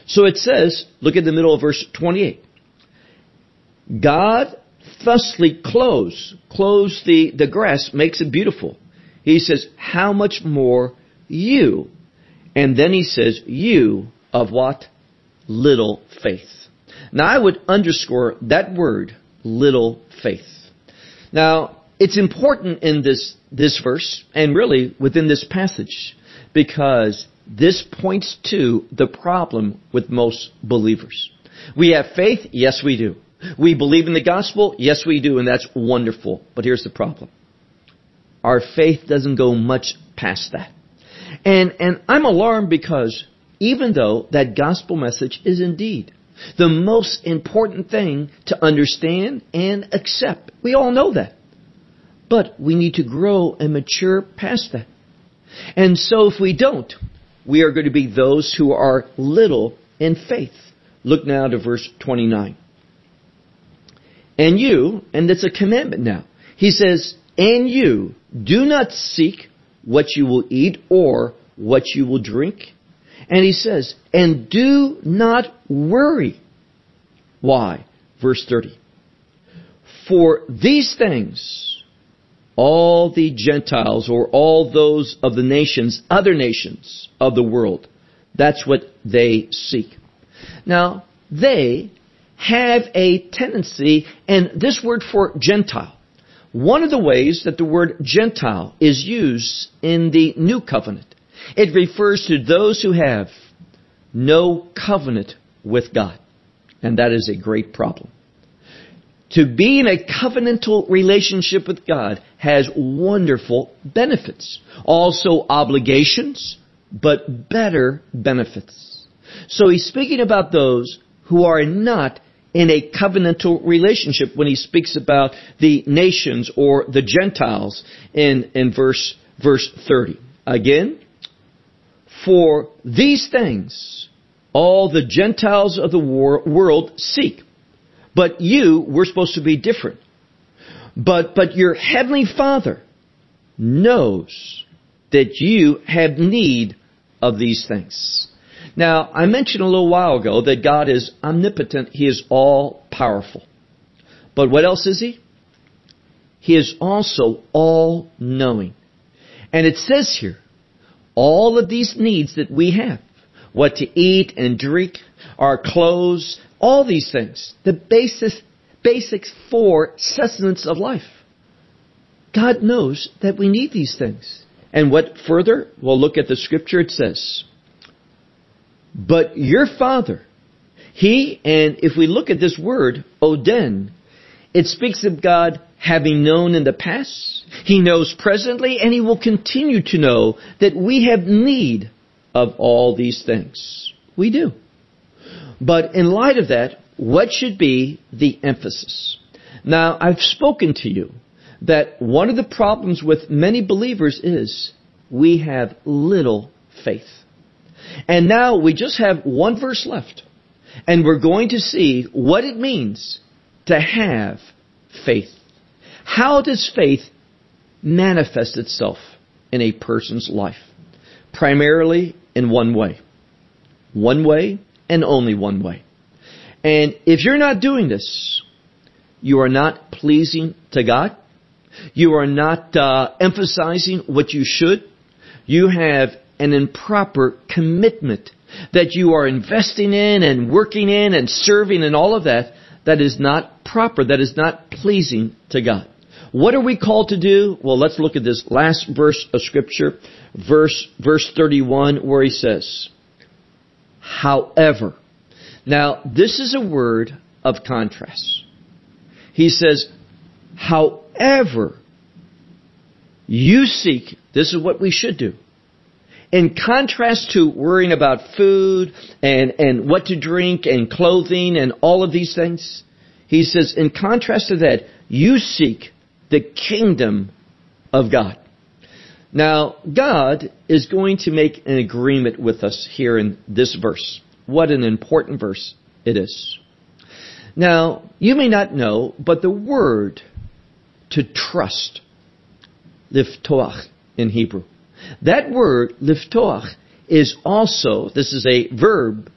So it says, look at the middle of verse 28. God thusly clothes the grass, makes it beautiful. He says, how much more you? And then he says, you of what? Little faith. Now I would underscore that word, little faith. Now, it's important in this verse, and really within this passage, because this points to the problem with most believers. We have faith, yes we do. We believe in the gospel, yes we do, and that's wonderful. But here's the problem. Our faith doesn't go much past that. And I'm alarmed because even though that gospel message is indeed the most important thing to understand and accept, we all know that. But we need to grow and mature past that. And so if we don't, we are going to be those who are little in faith. Look now to verse 29. And you, and it's a commandment now. He says, and you do not seek what you will eat or what you will drink. And he says, and do not worry. Why? Verse 30. For these things, all the Gentiles or all those of the nations, other nations of the world, that's what they seek. Now, they have a tendency, and this word for Gentile, one of the ways that the word Gentile is used in the New Covenant, it refers to those who have no covenant with God. And that is a great problem. To be in a covenantal relationship with God has wonderful benefits. Also obligations, but better benefits. So he's speaking about those who are not in a covenantal relationship when he speaks about the nations or the Gentiles in verse 30. Again, for these things all the Gentiles of the world seek. But we're supposed to be different. But your heavenly Father knows that you have need of these things. Now, I mentioned a little while ago that God is omnipotent. He is all-powerful. But what else is He? He is also all-knowing. And it says here, all of these needs that we have, what to eat and drink, our clothes, all these things, the basics for sustenance of life. God knows that we need these things. And what further? Well, look at the scripture. It says, but your Father, He, and if we look at this word, Oden, it speaks of God having known in the past. He knows presently, and He will continue to know that we have need of all these things. We do. But in light of that, what should be the emphasis? Now, I've spoken to you that one of the problems with many believers is we have little faith. And now we just have one verse left. And we're going to see what it means to have faith. How does faith manifest itself in a person's life? Primarily in one way. One way and only one way. And if you're not doing this, you are not pleasing to God. You are not emphasizing what you should. You have an improper commitment that you are investing in and working in and serving and all of that. That is not proper. That is not pleasing to God. What are we called to do? Well, let's look at this last verse of Scripture, verse 31, where he says, however. Now, this is a word of contrast. He says, however, you seek, this is what we should do. In contrast to worrying about food and what to drink and clothing and all of these things, he says, in contrast to that, you seek the kingdom of God. Now, God is going to make an agreement with us here in this verse. What an important verse it is. Now, you may not know, but the word to trust, liftoach in Hebrew, that word, liftoach, is also, this is a verb